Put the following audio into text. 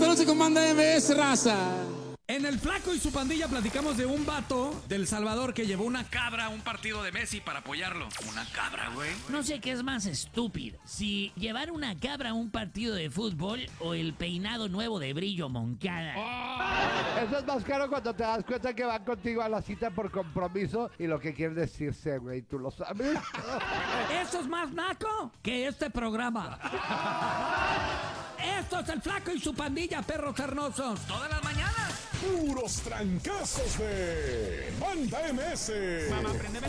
noche con Banda MS, raza. En el Flaco y su pandilla platicamos de un vato del Salvador que llevó una cabra a un partido de Messi para apoyarlo. Una cabra, güey. No sé qué es más estúpido, si llevar una cabra a un partido de fútbol o el peinado nuevo de Brillo Moncada. Eso es más caro cuando te das cuenta que van contigo a la cita por compromiso y lo que quieren decirse, güey, tú lo sabes. Eso es más naco que este programa. Esto es el Flaco y su pandilla, perros carnosos. Todas las mañanas. Puros trancazos de Banda MS. Mamá, préndeme